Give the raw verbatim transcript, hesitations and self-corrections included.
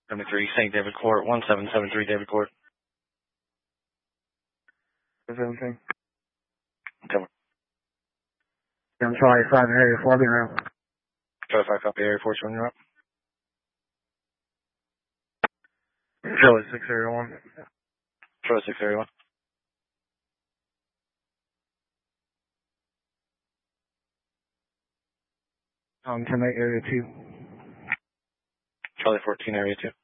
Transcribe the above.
seventy-three, Saint David Court, one seven seven three David Court. seventeen. Cover. I'm Charlie five in area four, being around. Charlie five, copy area four, showing you up. Charlie six area one. Charlie six, area one. Um, ten eight area two. Charlie fourteen, area two.